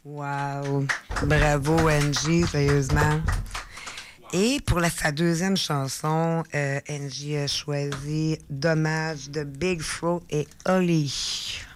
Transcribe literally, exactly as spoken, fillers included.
Wow! Bravo, Angie, sérieusement. Et pour la, sa deuxième chanson, euh, Angie a choisi Dommage de Big Fro et Oli.